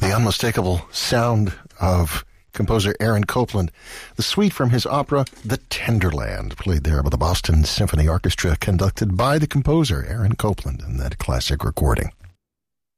the unmistakable sound of composer Aaron Copland. The suite from his opera, The Tenderland, played there by the Boston Symphony Orchestra, conducted by the composer Aaron Copland in that classic recording.